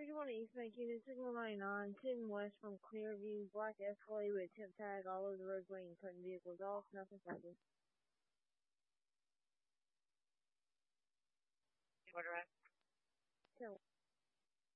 31 East 19 and Signal 99, 10 west from Clearview, black Escalade with temp tag all over the roadway and cutting vehicles off, nothing further. Order up. 10